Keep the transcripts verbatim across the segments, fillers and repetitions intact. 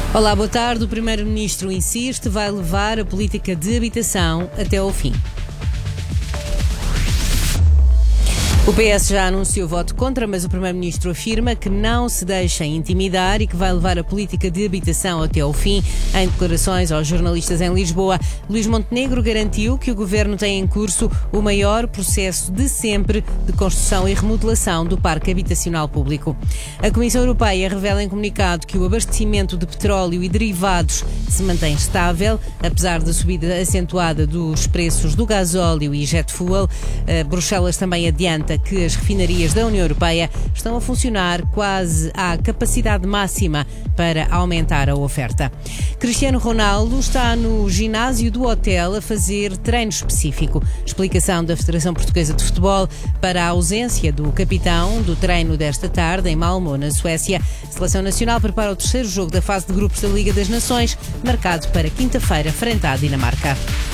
Olá, boa tarde. O Primeiro-Ministro insiste, vai levar a política de habitação até ao fim. O P S já anunciou voto contra, mas o Primeiro-Ministro afirma que não se deixa intimidar e que vai levar a política de habitação até ao fim. Em declarações aos jornalistas em Lisboa, Luís Montenegro garantiu que o Governo tem em curso o maior processo de sempre de construção e remodelação do parque habitacional público. A Comissão Europeia revela em comunicado que o abastecimento de petróleo e derivados se mantém estável, apesar da subida acentuada dos preços do gasóleo e jet fuel. Bruxelas também adianta que as refinarias da União Europeia estão a funcionar quase à capacidade máxima para aumentar a oferta. Cristiano Ronaldo está no ginásio do hotel a fazer treino específico. Explicação da Federação Portuguesa de Futebol para a ausência do capitão do treino desta tarde em Malmö, na Suécia. A Seleção Nacional prepara o terceiro jogo da fase de grupos da Liga das Nações, marcado para quinta-feira frente à Dinamarca.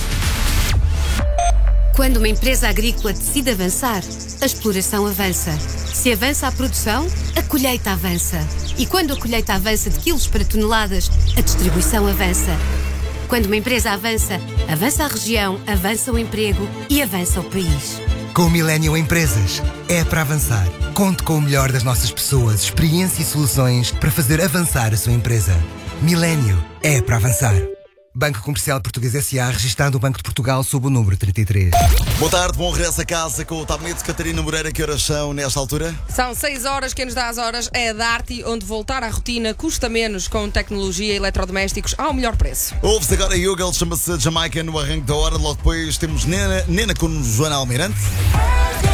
Quando uma empresa agrícola decide avançar, a exploração avança. Se avança a produção, a colheita avança. E quando a colheita avança de quilos para toneladas, a distribuição avança. Quando uma empresa avança, avança a região, avança o emprego e avança o país. Com o Millennium Empresas, é para avançar. Conte com o melhor das nossas pessoas, experiência e soluções para fazer avançar a sua empresa. Millennium é para avançar. Banco Comercial Português S A, registado no Banco de Portugal sob o número trinta e três. Boa tarde, bom regresso a casa com o Tablet Catarina Moreira. Que horas são nesta altura? São seis horas, quem nos dá as horas é a Darty, onde voltar à rotina custa menos com tecnologia e eletrodomésticos ao melhor preço. Ouve-se agora a Yoga, ele chama-se Jamaica no arranque da hora. Logo depois temos Nena, Nena com Joana Almirante.